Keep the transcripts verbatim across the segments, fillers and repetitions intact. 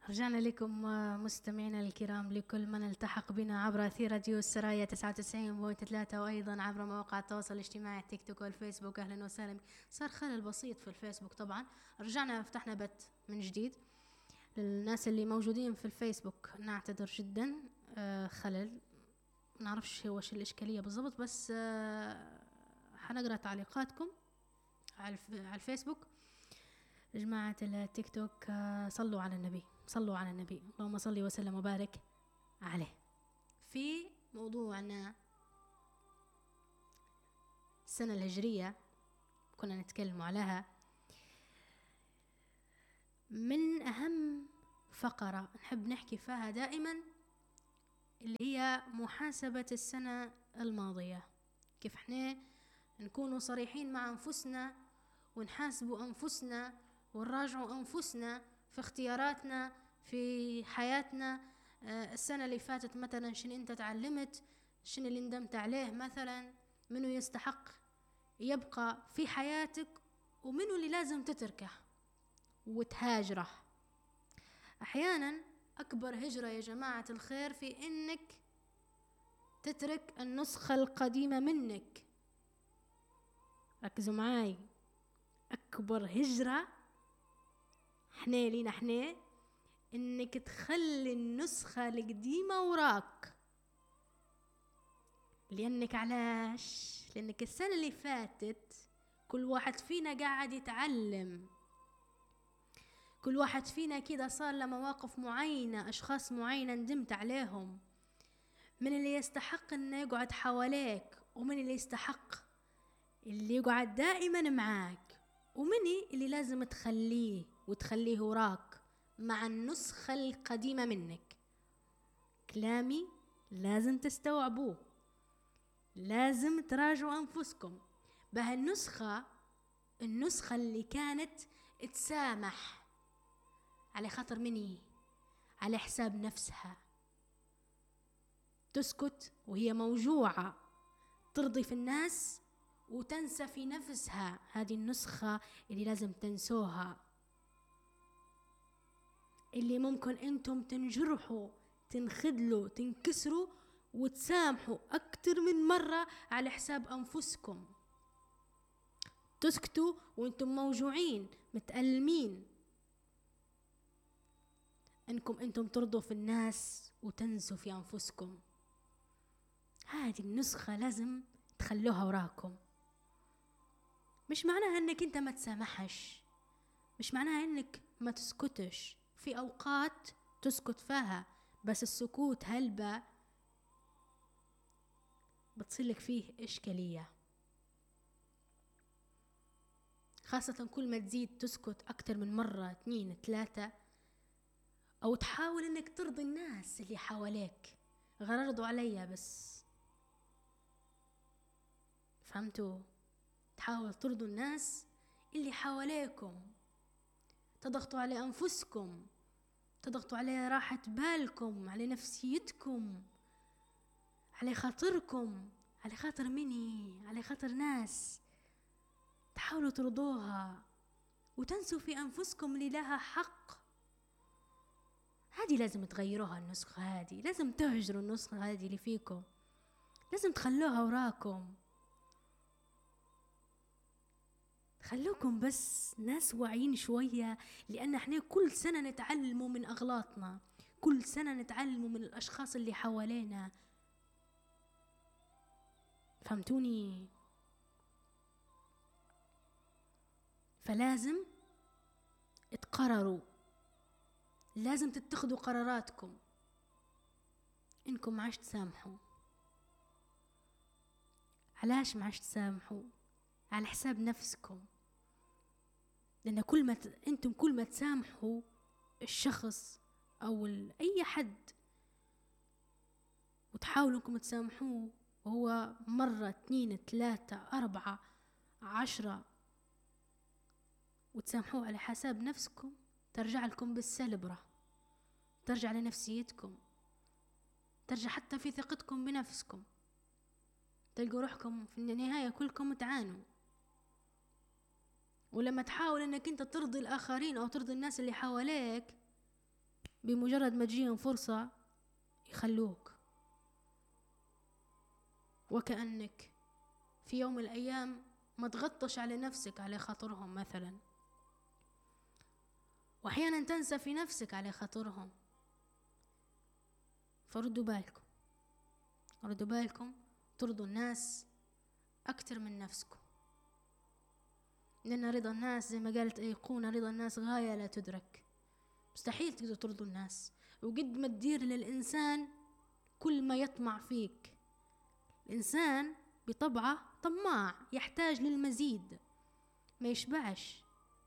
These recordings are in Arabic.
رجعنا لكم مستمعينا الكرام، لكل من التحق بنا عبر أثير راديو السرايا تسعة وتسعين فاصلة ثلاثة، وأيضا عبر مواقع التواصل الاجتماعي التيك توك والفيسبوك. أهلا وسهلا. صار خلل بسيط في الفيسبوك طبعا، رجعنا فتحنا بث من جديد. للناس اللي موجودين في الفيسبوك نعتذر جدا، آه خلل نعرفش هو شو الإشكالية بالضبط، بس آه حنقرأ تعليقاتكم على الفيسبوك. جماعة التيك توك صلوا على النبي، صلوا على النبي، اللهم صل وسلم وبارك عليه. في موضوعنا السنة الهجرية كنا نتكلم عليها، من أهم فقرة نحب نحكي فيها دائما اللي هي محاسبة السنة الماضية. كيف احنا نكونوا صريحين مع أنفسنا ونحاسبوا أنفسنا ونراجعوا أنفسنا في اختياراتنا في حياتنا. آه السنة اللي فاتت مثلا شنو انت تعلمت، شنو اللي ندمت عليه، مثلا منو يستحق يبقى في حياتك ومنو اللي لازم تتركه وتهاجره. أحيانا أكبر هجرة يا جماعة الخير في إنك تترك النسخة القديمة منك. ركزوا معاي، أكبر هجرة حنا لينا حنا إنك تخلي النسخة القديمة وراك. لأنك علاش؟ لأنك السنة اللي فاتت كل واحد فينا قاعد يتعلم، كل واحد فينا كده صار له مواقف معينة، أشخاص معينة ندمت عليهم. من اللي يستحق إنه يقعد حواليك، ومن اللي يستحق اللي يقعد دائما معاك، ومن اللي لازم تخليه وتخليه وراك مع النسخة القديمة منك. كلامي لازم تستوعبوه، لازم تراجعوا أنفسكم بهالنسخة، النسخة اللي كانت تسامح على خاطر مني، على حساب نفسها، تسكت وهي موجوعة، ترضي في الناس وتنسى في نفسها. هذه النسخة اللي لازم تنسوها، اللي ممكن انتم تنجرحوا، تنخدلوا، تنكسروا وتسامحوا أكتر من مرة على حساب أنفسكم. تسكتوا وانتم موجوعين متألمين، انكم انتم ترضوا في الناس وتنسوا في أنفسكم. هذه النسخة لازم تخلوها وراكم. مش معناها انك انت ما تسامحش، مش معناها انك ما تسكتش. في اوقات تسكت فيها، بس السكوت هلبة بتصيلك فيه اشكالية، خاصة كل ما تزيد تسكت اكتر من مرة، اثنين ثلاثة، او تحاول انك ترضي الناس اللي حواليك. غرضوا عليا بس، فهمتوا؟ تحاول ترضوا الناس اللي حواليكم، تضغطوا على أنفسكم، تضغطوا على راحة بالكم، على نفسيتكم، على خاطركم، على خاطر مني، على خاطر ناس. تحاولوا ترضوها وتنسوا في أنفسكم اللي لها حق. هذه لازم تغيروها، النسخة هذه لازم تهجروا، النسخة هذه اللي فيكم لازم تخلوها وراكم. خلوكم بس ناس واعيين شوية، لأن احنا كل سنة نتعلموا من أغلاطنا، كل سنة نتعلموا من الأشخاص اللي حوالينا. فهمتوني؟ فلازم تقرروا، لازم تتخذوا قراراتكم إنكم معاش تسامحوا. علاش معاش تسامحوا؟ على حساب نفسكم. لأن كل ما ت... أنتم كل ما تسامحوا الشخص أو ال... أي حد، وتحاولوا أنكم تسامحوه، وهو مرة اثنين ثلاثة أربعة عشرة، وتسامحوه على حساب نفسكم، ترجع لكم بالسلبرة، ترجع لنفسيتكم، ترجع حتى في ثقتكم بنفسكم. تلقوا روحكم في النهاية كلكم تعانوا. ولما تحاول انك انت ترضي الاخرين او ترضي الناس اللي حواليك، بمجرد ما تجيهم فرصة يخلوك، وكأنك في يوم من الأيام ما تغطش على نفسك على خاطرهم مثلا، وأحيانا تنسى في نفسك على خاطرهم. فردوا بالكم، ردوا بالكم ترضوا الناس أكتر من نفسكم، لأن رضا الناس زي ما قالت أيقونة، رضا الناس غاية لا تدرك. مستحيل تقدر ترضوا الناس، وقد ما تدير للإنسان كل ما يطمع فيك. الإنسان بطبعه طماع، يحتاج للمزيد، ما يشبعش.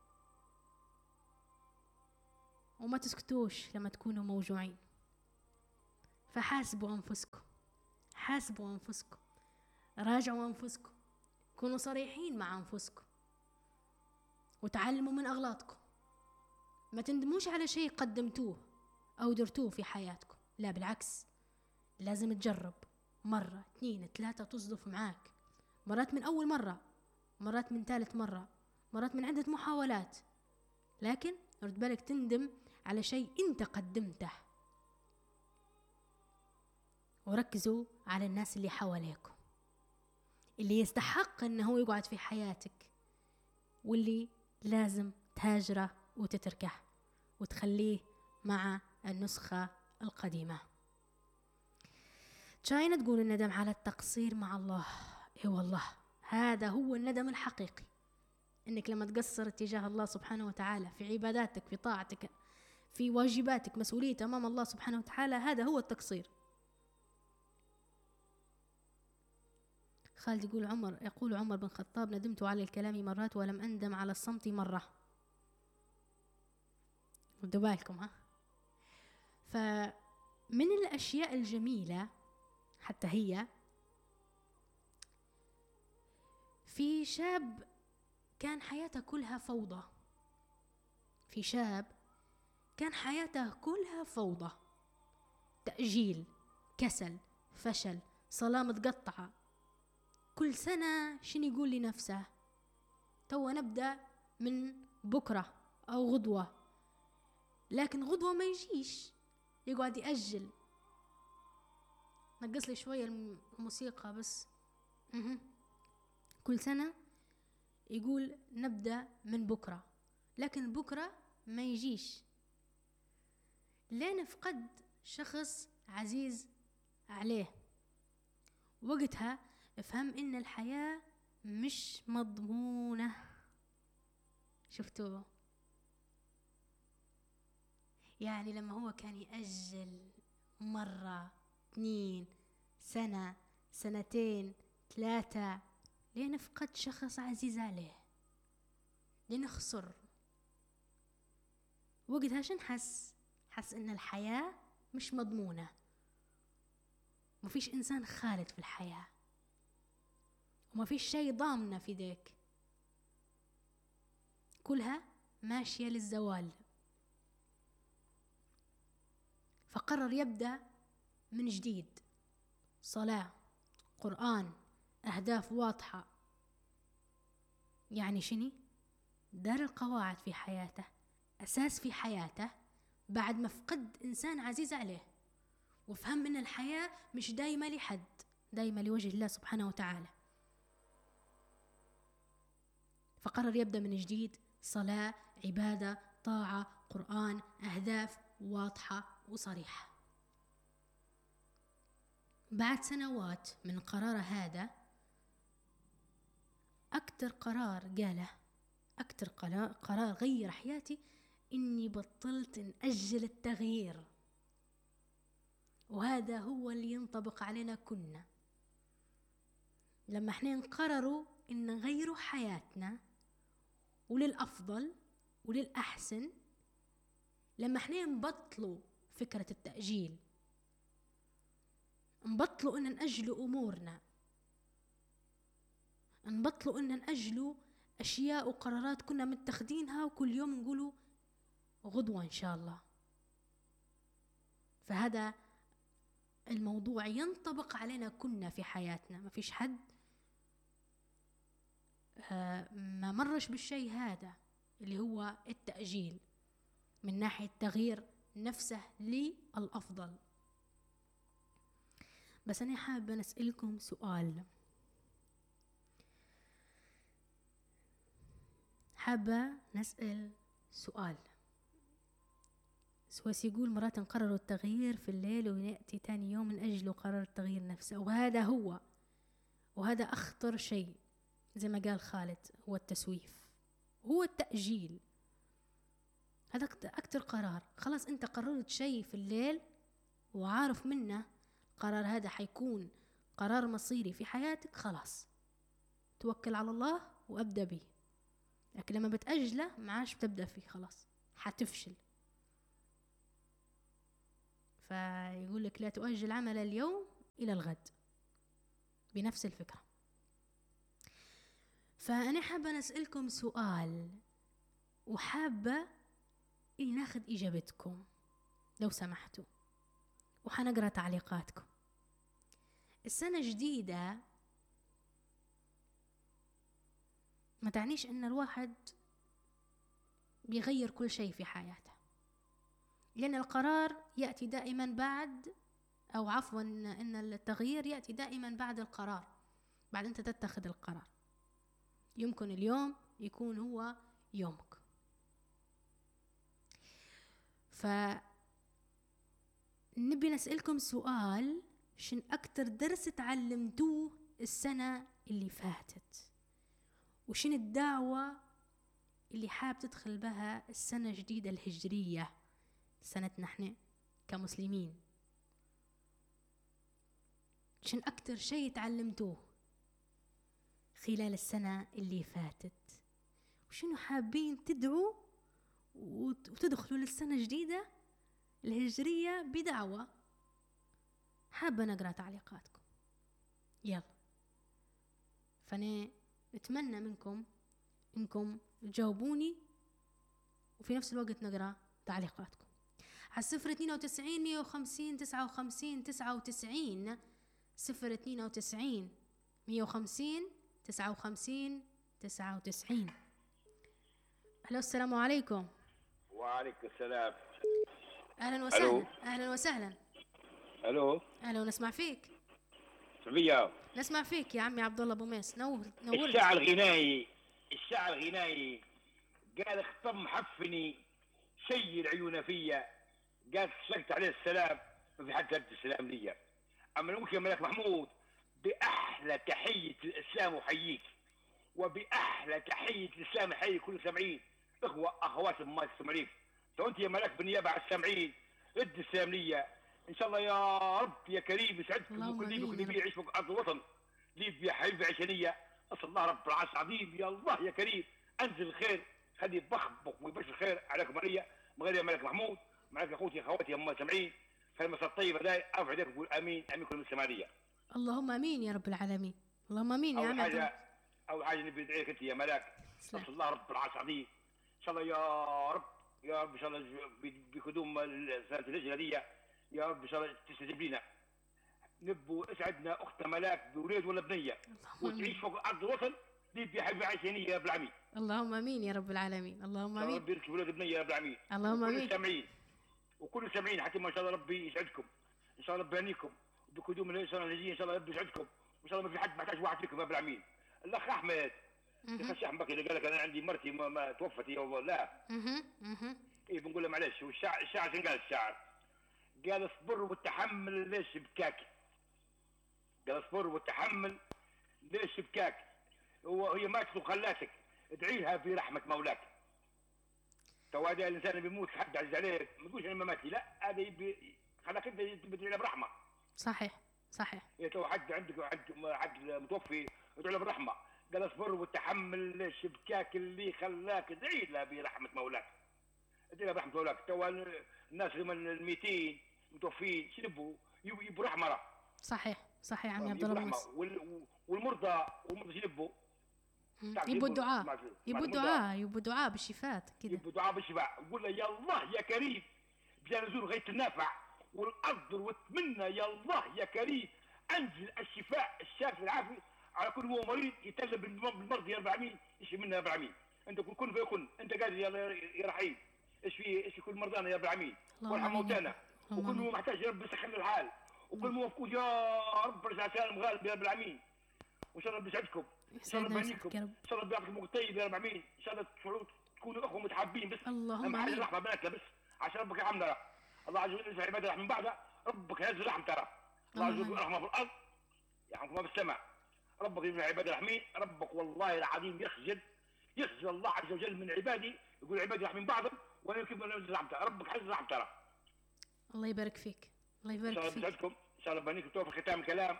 وما تسكتوش لما تكونوا موجوعين. فحاسبوا أنفسكم، حاسبوا أنفسكم، راجعوا أنفسكم، كونوا صريحين مع أنفسكم، وتعلموا من أغلاطكم. ما تندموش على شيء قدمتوه أو درتوه في حياتكم، لا بالعكس، لازم تجرب مرة اثنين ثلاثة، تصدف معاك مرات من أول مرة، مرات من ثالث مرة، مرات من عدة محاولات، لكن رد بالك تندم على شيء أنت قدمته. وركزوا على الناس اللي حواليكم، اللي يستحق أنه يقعد في حياتك، واللي لازم تهاجره وتتركه وتخليه مع النسخة القديمة. تشاينا تقول الندم على التقصير مع الله. اي والله هذا هو الندم الحقيقي، انك لما تقصر اتجاه الله سبحانه وتعالى في عباداتك، في طاعتك، في واجباتك، مسؤولية امام الله سبحانه وتعالى، هذا هو التقصير. خالد يقول عمر يقول عمر بن الخطاب: ندمت على الكلام مرات ولم أندم على الصمت مرة. ردوا بالكم ها. فمن الأشياء الجميلة حتى هي، في شاب كان حياته كلها فوضى، في شاب كان حياته كلها فوضى، تأجيل، كسل، فشل، صلاة متقطعة. كل سنة شنو يقول لنفسه؟ تو نبدأ من بكرة أو غدوة، لكن غدوة ما يجيش، يقعد يأجل. نقص لي شوية الموسيقى بس. مه. كل سنة يقول نبدأ من بكرة، لكن بكرة ما يجيش. لين فقد شخص عزيز عليه، وقتها افهم ان الحياة مش مضمونة. شفتوا؟ يعني لما هو كان يأجل مرة اثنين، سنة، سنتين، ثلاثة، لين فقد شخص عزيز عليه، لين خسر، وقتها شن حس؟ حس ان الحياة مش مضمونة، مفيش انسان خالد في الحياة، ومفيش شيء ضامنة في ذيك، كلها ماشية للزوال. فقرر يبدأ من جديد، صلاة، قرآن، أهداف واضحة. يعني شني؟ دار القواعد في حياته، أساس في حياته، بعد ما فقد إنسان عزيز عليه، وفهم إن الحياة مش دايما لحد، دايما لوجه الله سبحانه وتعالى. فقرر يبدأ من جديد، صلاة، عبادة، طاعة، قرآن، أهداف واضحة وصريحة. بعد سنوات من قرار هذا، أكتر قرار قاله، أكتر قرار غير حياتي، إني بطلت نأجل التغيير. وهذا هو اللي ينطبق علينا كنا، لما احنا نقرروا إن نغيروا حياتنا وللأفضل وللأحسن، لما احنا نبطلوا فكرة التأجيل، نبطلوا إن نأجلوا أمورنا، نبطلوا إن نأجلوا أشياء وقرارات كنا متخذينها وكل يوم نقولوا غدوة إن شاء الله. فهذا الموضوع ينطبق علينا كنا في حياتنا، ما فيش حد ما مرش بالشيء هذا اللي هو التأجيل، من ناحية تغيير نفسه للأفضل. بس أنا حابة نسألكم سؤال، حابة نسأل سؤال. سويسي يقول مرات قرروا التغيير في الليل ويأتي تاني يوم من أجله قرر التغيير نفسه، وهذا هو وهذا أخطر شيء زي ما قال خالد، هو التسويف، هو التأجيل. هذا أكتر قرار. خلاص أنت قررت شيء في الليل وعارف منه قرار هذا حيكون قرار مصيري في حياتك، خلاص توكل على الله وأبدأ به. لكن لما بتأجله ما عادش بتبدأ فيه، خلاص حتفشل. فيقول لك لا تؤجل عمل اليوم إلى الغد، بنفس الفكرة. فأنا حابة نسألكم سؤال، وحابة إن ناخذ إجابتكم لو سمحتوا، وحنقرأ تعليقاتكم. السنة جديدة ما تعنيش أن الواحد بيغير كل شيء في حياته، لأن القرار يأتي دائما بعد، أو عفوا أن التغيير يأتي دائما بعد القرار، بعد أنت تتخذ القرار. يمكن اليوم يكون هو يومك. فنبي نسألكم سؤال، شن أكتر درس تعلمتوه السنة اللي فاتت؟ وشن الدعوة اللي حاب تدخل بها السنة الجديدة الهجرية، سنتنا احنا كمسلمين؟ شن أكتر شيء تعلمتوه خلال السنة اللي فاتت؟ وشنو حابين تدعوا وتدخلوا للسنة الجديدة الهجرية بدعوة؟ حابة نقرأ تعليقاتكم، يلا. فأنا نتمنى منكم إنكم تجاوبوني، وفي نفس الوقت نقرأ تعليقاتكم على صفر اثنين وتسعين مية وخمسين تسعة وخمسين تسعة وتسعين، صفر اثنين وتسعين مية وخمسين تسعة وخمسين تسعة وتسعين. ألو، السلام عليكم. وعليكم السلام. أهلا وسهلا. ألو. أهلا وسهلا. ألو. أهلا، ونسمع فيك. سمية. نسمع فيك يا عمي عبد الله أبو ميس. نور نور. الشاعر الغنائي الشاعر الغنائي قال اختم حفني شي العيون فيا، قال سلكت عليه السلام ما في حد سلكت السلام ليا. أما ممكن ملك محمود بأحلى تحية الإسلام وحييك، وبأحلى تحية الإسلام حي كل سامعين، إخوة أخوات ما يستمعين. تو أنت يا ملك بالنيابة على السامعين رد السلام ليا إن شاء الله يا رب يا كريم، يسعدكم وكل ليبك اللي بيعيش في أرض الوطن، ليبيا حبيبي عشانية. أسأل الله رب العرش العظيم يا الله يا كريم أنزل الخير، خلي يبخبخ ويبشر الخير عليكم عليا من غير يا ملك محمود، معك اخوتي اخواتي هم سامعين. فالمسا الطيبه داي ارفع يديك وقول امين امين كل السماعيه. اللهم امين يا رب العالمين. اللهم امين يا عم. اول حاجه اول حاجه نبي ندعيك انت يا ملاك، اسال الله رب العرش العظيم ان شاء الله يا رب يا رب ان شاء الله بقدوم سنه الهجره دي يا رب ان شاء الله تستجيب لنا. نبوا اسعدنا اختنا ملاك بولاد ولا بنيه وتعيش فوق ارض الوطن ليبيا حبيبي عايشانيه يا رب العالمين. اللهم امين يا رب العالمين. اللهم امين. ربي يرزقك ولاد بنيه يا رب العالمين. اللهم امين. كل السامعين وكل السامعين حتى ما ان شاء الله ربي يسعدكم ان شاء الله ربي يهنيكم بقدوم السنه الهجريه ان شاء الله ربي يسعدكم وان شاء الله ما في حد محتاج واحد فيكم يا رب العالمين. الاخ احمد الاخ احمد بكي اللي قال لك انا عندي مرتي ما, ما توفت هي لا اها اها اي بنقول له معلش. والشاعر الشاعر شنو قال الشاعر؟ قال اصبر والتحمل ليش بكاك. قال اصبر والتحمل ليش بكاك. هو هي ماتت وخلاتك ادعي لها برحمه مولاك. تو هذا الانسان اللي بيموت حد عز عليه ما تقولش انا ما ماتي، لا هذا يبي خلاك انت تدعي له برحمه. صحيح صحيح. يا تو حد عندك حد حد متوفي ادعي له برحمه. قال اصبر وتحمل ليش بكاك اللي خلاك ادعي له برحمه مولاك. ادعي له برحمه مولاك. تو الناس اللي من الميتين متوفين شو يبوا؟ يبوا رحمه. صحيح صحيح عمي عبد الله. والمرضى والمرضى شو يبوا؟ يبوا الدعاء يبوا الدعاء يبوا الدعاء بالشفاء كده. يبوا دعاء بالشفاء. قول له يا الله يا كريم بجا نزور غايه النافع والارض واتمنى يا الله يا كريم انزل الشفاء الشافي العافي على كل هو مريض يتلم بالمرض يا رب العالمين يشفي منا يا رب العالمين. انت كن فيكن انت قادر يا يا رحيم اشفي اشفي كل مرضانا يا رب العالمين، اللهم وارحم آمين. موتانا، اللهم وكل آمين. محتاج يا رب يسخن الحال، وكل مفقود يا رب رجع سالم غالب يا رب العالمين. وان شاء الله رب يسعدكم، ان شاء الله يسعدنا يبارككم، ويسعدك يا رب. ان شاء الله بيعطيكم وقت طيب يا رب العالمين، ان شاء الله تشعروا تكونوا اخوه متحابين بس. اللهم اهم حاجه آمين. الرحمه بيناتنا بس، عشان ربك يرحمنا. الله عز وجل يجعل عباده من بعدها، ربك ينزل رحمه ترى. الله عز اللهم وجل آمين. رحمه في الارض يرحمكم ما بالسماء. ربك يجعل عباده رحمين، ربك والله العظيم يخجل يخجل الله عز وجل من عبادي، يقول عبادي يرحمين بعضهم وانا كيف ننزل رحمته، ربك حز رحمه ترى. الله يبارك فيك، الله ان يبارك شاء الله فيك. بيسعدكم، ان شاء الله بنيكم تو في ختام كلام.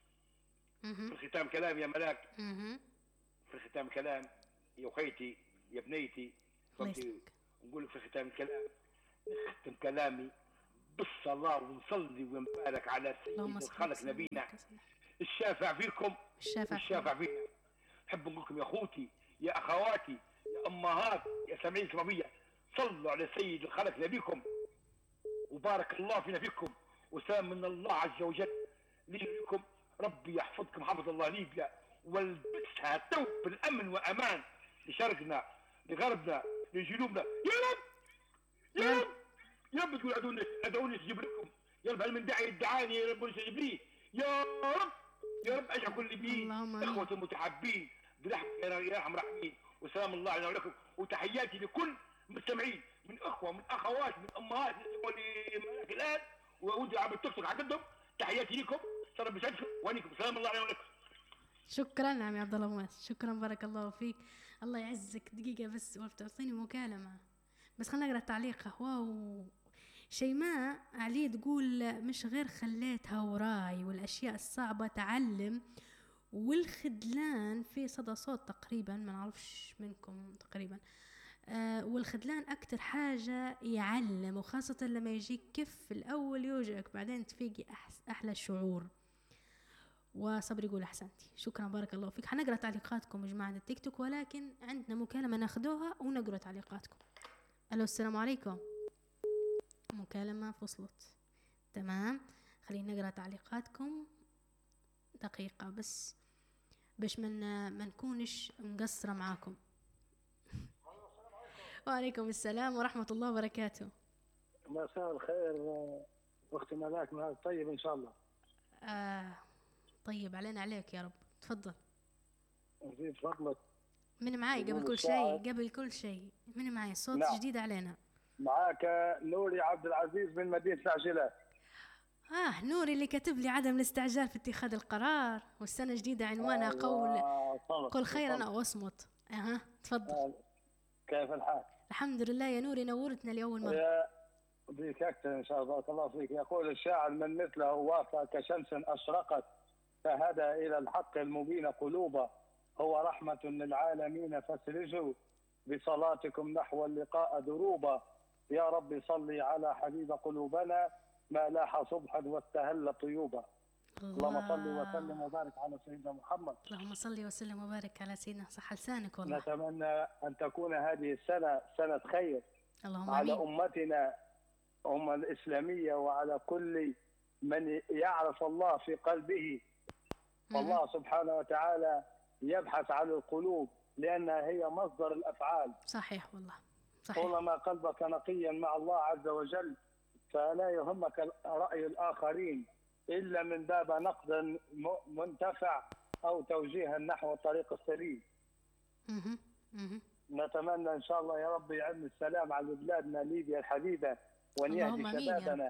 اها في ختام كلام يا ملاك، اها في ختام كلام يا اخيتي يا بنيتي، الله فهمتي؟ يسلمك. نقول لك في ختام الكلام، نختم كلامي بالصلاة ونصلي ونبارك على اللهم سيد صل الخلق وسلم نبينا وبارك وسلم. الشافع فيكم الشافع والشافع فينا. نحب نقول لكم يا اخوتي يا اخواتي يا امهات يا سامعين الكرامية، صلوا على سيد الخلق نبيكم، وبارك الله فينا فيكم، وسلام من الله عز وجل لينا لكم. ربي يحفظكم حفظ الله ليبيا والبسها تو بالامن وامان لشرقنا لغربنا لجنوبنا يا رب يا يا رب يا رب. تقول ادعوني ادعوني استجيب لكم يا رب. هل من داعي يدعاني يا رب استجيب لي يا رب يا رب. اجعل كل بي اللهم آمين. اخوة المتحابين برحمة يا ارحم الراحمين، وسلام الله علينا ولكم. وتحياتي لكل المستمعين من اخوه من اخوات من امهات لملاك الان وودي عم التوك توك عندهم. تحياتي لكم، شرف بسعدكم وانكم، سلام الله علينا ولكم. شكرا عمي عبد الله مواس، شكرا بارك الله فيك. الله يعزك. دقيقة بس تعطيني مكالمة بس خلنا نقرا تعليقه. واو شيماء علي تقول مش غير خليتها وراي والاشياء الصعبة تعلم والخذلان في صدى صوت تقريبا، ما نعرفش منكم تقريبا. آه والخذلان اكتر حاجة يعلم، وخاصة لما يجيك كف في الاول يوجعك بعدين تفيقي احلى شعور. وصبري يقول احسنتي. شكرا بارك الله فيك. حنقرا تعليقاتكم يا جماعه التيك توك، ولكن عندنا مكالمه ناخذوها ونقرا تعليقاتكم. الو السلام عليكم. مكالمه فصلت. تمام خلينا نقرا تعليقاتكم دقيقه بس باش من ما نكونش مقصره معاكم. وعليكم السلام ورحمه الله وبركاته. مساء الخير اختي ملاك، نهار طيب ان شاء الله. آه طيب علينا عليك يا رب. تفضل. زيد فضلك. من معاي قبل كل شيء قبل كل شيء من معاي الصوت نعم. جديد علينا. معاك نوري عبد العزيز من مدينة العجلات. آه نوري اللي كتب لي عدم الاستعجال في اتخاذ القرار، والسنة جديدة عنوانها قول قل خيرا أو اصمت. أها تفضل. آه. كيف الحال؟ الحمد لله يا نوري، نورتنا لأول مرة. يا بيك أكثر إن شاء الله. بارك الله فيك. يقول الشاعر من مثله وافى كشمس أشرقت فهدى إلى الحق المبين قلوبا، هو رحمة للعالمين فاسرجوا بصلاتكم نحو اللقاء دروبا. يا رب صل على حبيب قلوبنا ما لاح صبحا واستهل طيوبا. اللهم صل وسلم وبارك على سيدنا محمد. اللهم صل وسلم وبارك على سيدنا. صح لسانك والله. نتمنى أن تكون هذه السنة سنة خير اللهم على آمين. أمتنا أمة الإسلامية وعلى كل من يعرف الله في قلبه. والله سبحانه وتعالى يبحث عن القلوب لأنها هي مصدر الأفعال. صحيح والله صحيح. طالما قلبك نقيا مع الله عز وجل فلا يهمك رأي الآخرين إلا من باب نقد منتفع أو توجيها نحو الطريق السليم. مه. مه. نتمنى إن شاء الله يا رب يعم السلام على بلادنا ليبيا الحبيبة وأن يهدي شبابنا.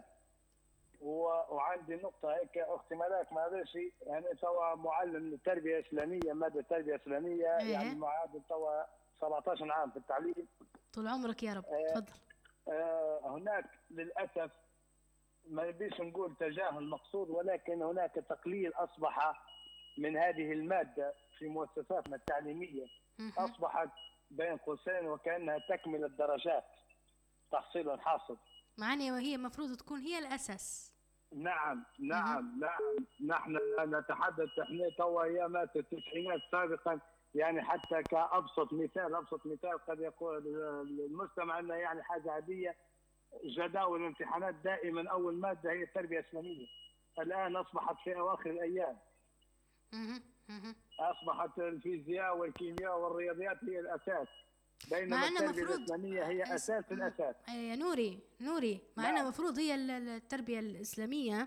وعندي نقطة هيك أختي ملاك معلش، يعني توا معلم للتربية الإسلامية مادة التربية الإسلامية. إيه؟ يعني معادل توا سبعة عشر عام في التعليم. طول عمرك يا رب. آه تفضل. آه هناك للأسف ما نبيش نقول تجاهل مقصود، ولكن هناك تقليل أصبح من هذه المادة في مؤسساتنا التعليمية. مه. أصبحت بين قوسين وكأنها تكمل الدرجات تحصيل حاصل، معني وهي المفروض تكون هي الأساس. نعم نعم نعم. نحن نتحدث احنا توا ايامات التسعينات سابقا، يعني حتى كأبسط مثال أبسط مثال قد يقول المستمع أنه يعني حاجة عادية. جداول الامتحانات دائما أول مادة هي التربية الإسلامية. الآن أصبحت في أواخر الأيام أصبحت الفيزياء والكيمياء والرياضيات هي الأساس. بينما مع أنه التربية مفروض الإسلامية هي أس- أساس م- الأساس. يا نوري نوري مع أنه نعم. مفروض هي ال- ال- التربية الإسلامية،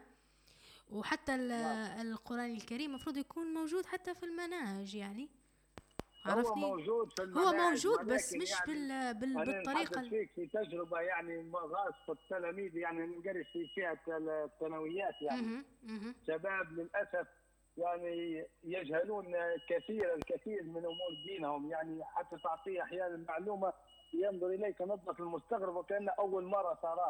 وحتى ال- نعم. القرآن الكريم مفروض يكون موجود حتى في المناهج يعني، هو عرفتني؟ موجود في هو المناهج، موجود بس ولكن مش يعني بال بال أنا بالطريقة نتحدث ال- فيك في تجربة يعني غاصة التلاميذ، يعني ندرس في فئة الثانويات، يعني مهم، مهم. شباب للأسف يعني يجهلون كثير الكثير من أمور دينهم، يعني حتى تعطيه أحيانا معلومة ينظر إليك نظرة المستغرب وكأنه أول مرة تراه.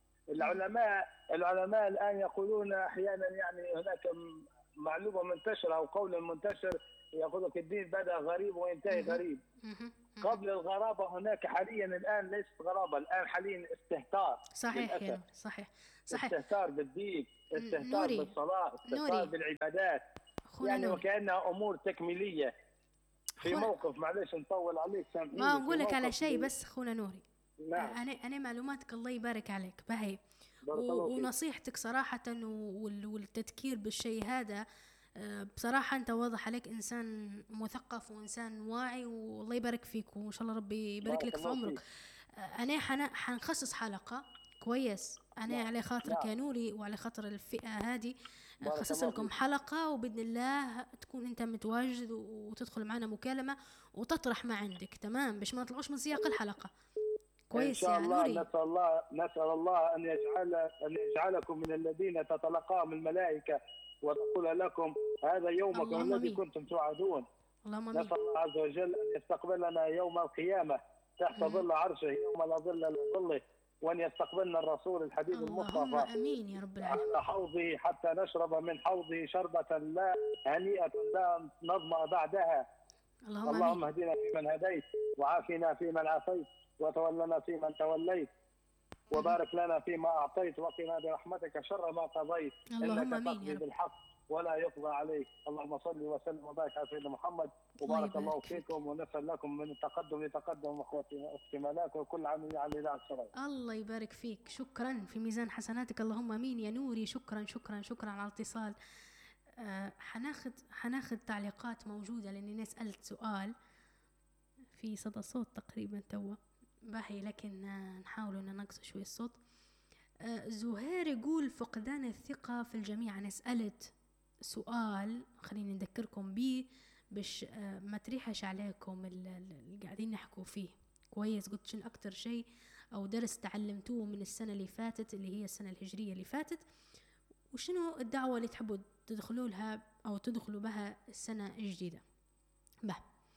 العلماء العلماء الآن يقولون أحيانا يعني هناك م- معلومة منتشرة أو قول منتشر يقول لك الدين بدأ غريب وينتهي مهم. غريب. مهم. مهم. قبل الغرابة هناك حاليا الآن ليست غرابة، الآن حاليا استهتار. صحيح يا للأسف. نور، صحيح صحيح. استهتار بالدين، استهتار نوري. بالصلاة، استهتار نوري. بالعبادات، أخونا يعني نوري، وكأنها أمور تكميلية. في أخونا- موقف، معلش نطول عليك، سامحيني، ما في نقول لك على موقف شيء لي- بس أخونا نوري. نعم. أنا أنا معلوماتك الله يبارك عليك باهي، بارك الله و- فيك. ونصيحتك صراحة وال- والتذكير بالشيء هذا، آه، بصراحة أنت واضح عليك إنسان مثقف وإنسان واعي، والله يبارك فيك وإن شاء الله ربي يبارك بارك لك في الله عمرك. فيك. آه، أنا حن- حنخصص حلقة كويس، أنا نعم. على خاطرك نعم. يا نوري وعلى خاطر الفئة هذه، بارك نخصص الله لكم فيك. حلقة وبإذن الله تكون أنت متواجد وتدخل معنا مكالمة وتطرح ما عندك، تمام؟ باش ما نطلعوش من سياق الحلقة. إن كويس شاء يا الله. نوري. نسأل الله نسأل الله أن يجعل أن يجعلكم من الذين تتلقاهم الملائكة وتقول لكم هذا يومكم اللهم الذي آمين. كنتم توعدون. اللهم آمين. نسأل الله عز وجل أن يستقبلنا يوم القيامة تحت مم. ظل عرشه يوم لا ظل إلا ظله، وأن يستقبلنا الرسول الحبيب اللهم المصطفى امين يا رب العالمين. على حوضه حتى نشرب من حوضه شربة لا هنيئة لا نظمأ بعدها. اللهم اللهم امين. اهدنا فيمن هديت، وعافنا فيمن عافيت، وتولنا فيمن توليت، وبارك لنا فيما أعطيت، وقنا برحمتك شر ما قضيت، اللهم إنك امين تقضي يا رب. بالحق ولا يقضى عليك. اللهم صل وسلم وبارك على سيدنا محمد، وبارك يبارك الله فيك. فيكم، ونسأل لكم من التقدم لتقدم اخوتي اختي ملاك، وكل عام على اذاعه الشرعيه. الله يبارك فيك، شكرا في ميزان حسناتك، اللهم امين يا نوري. شكرا شكرا شكرا على الاتصال. آه حناخذ حناخذ تعليقات موجوده لاني سالت سؤال في صدى صوت تقريبا توا باهي، لكن آه نحاول ان نقص شوي الصوت. آه زهير يقول فقدان الثقه في الجميع. انا سالت سؤال خليني نذكركم بيه باش آه ما تريحش عليكم اللي قاعدين نحكوا فيه. كويس، قلت شنو اكتر شيء او درس تعلمتوه من السنه اللي فاتت اللي هي السنه الهجريه اللي فاتت، وشنو الدعوه اللي تحبوا تدخلوا لها او تدخلوا بها السنه الجديده. به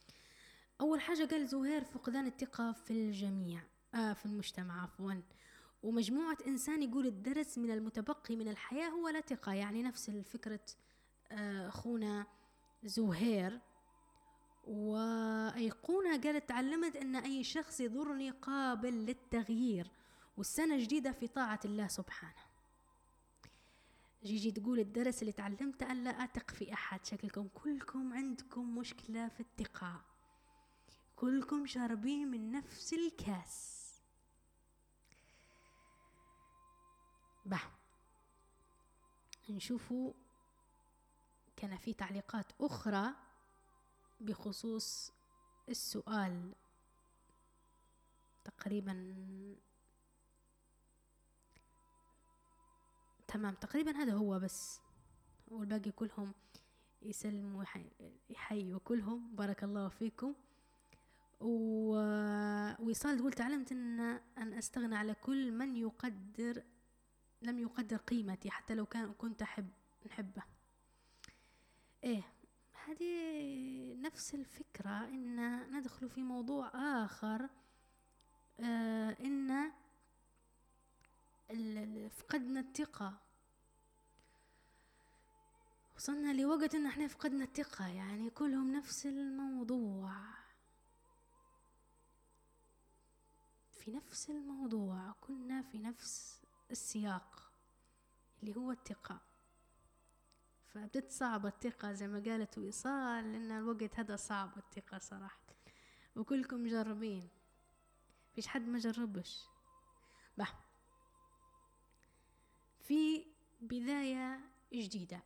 اول حاجه قال زهير فقدان الثقه في الجميع، آه في المجتمع عفوا، ومجموعه انسان يقول الدرس من المتبقي من الحياه هو لا ثقه، يعني نفس الفكره آه اخونا زهير. وأيقونة قالت تعلمت أن أي شخص يضرني قابل للتغيير، والسنة جديدة في طاعة الله سبحانه. جيجي تقول الدرس اللي تعلمته ألا أثق في أحد. شكلكم كلكم عندكم مشكلة في الثقة، كلكم شاربين من نفس الكاس. به نشوفوا كان في تعليقات أخرى بخصوص السؤال تقريبا. تمام تقريبا هذا هو بس، والباقي كلهم يسلموا يحيوا كلهم. بارك الله فيكم. ووصال تقول تعلمت أن أن أستغنى على كل من يقدر لم يقدر قيمتي حتى لو كان كنت أحب نحبه. إيه هذه نفس الفكرة، إن ندخل في موضوع آخر، آه إن فقدنا الثقة، وصلنا لوقت إن احنا فقدنا الثقة، يعني كلهم نفس الموضوع في نفس الموضوع، كنا في نفس السياق اللي هو الثقة. فبدت صعبة الثقة زي ما قالت وصال، لأن الوقت هذا صعب الثقة صراحة، وكلكم مجربين، فيش حد ما جربش. bah. في بداية جديدة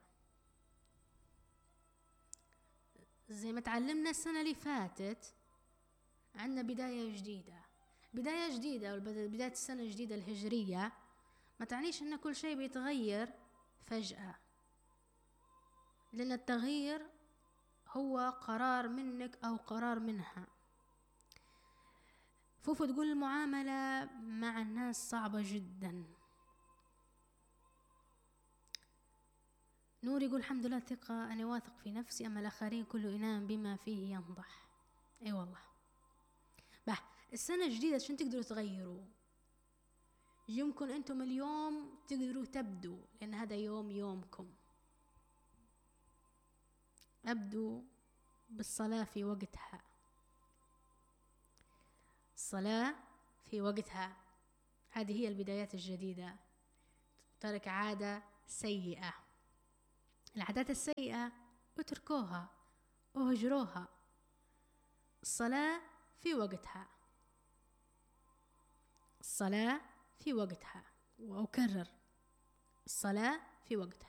زي ما تعلمنا السنة اللي فاتت، عندنا بداية جديدة، بداية جديدة بداية السنة الجديدة الهجرية ما تعنيش ان كل شيء بيتغير فجأة، لأن التغيير هو قرار منك أو قرار منها. فوفو تقول المعاملة مع الناس صعبة جدا. نور يقول الحمد لله ثقة، أنا واثق في نفسي، أما الآخرين كل إناء بما فيه ينضح. أي والله. بح السنة الجديدة عشان تقدروا تغيروا، يمكن أنتم اليوم تقدروا تبدوا، لأن هذا يوم يومكم. أبدوا بالصلاة في وقتها، الصلاة في وقتها، هذه هي البدايات الجديدة. ترك عادة سيئة، العادات السيئة اتركوها اهجروها. الصلاة في وقتها، الصلاة في وقتها، وأكرر الصلاة في وقتها.